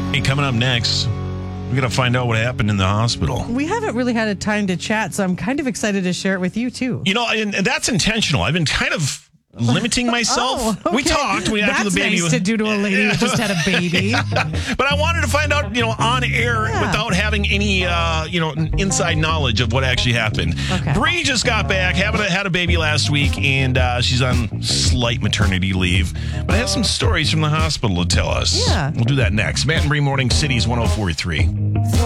Hey, coming up next, we're going to find out what happened in the hospital. We haven't really had a time to chat, so I'm kind of excited to share it with you, too. You know, and that's intentional. I've been kind of limiting myself. Oh, okay. We talked. After That's the baby nice to do to a lady who just had a baby. But I wanted to find out, on air without having any, inside knowledge of what actually happened. Okay. Bree just got back, had a baby last week, and she's on slight maternity leave. But I have some stories from the hospital to tell us. Yeah. We'll do that next. Matt and Bree Morning Cities 104.3.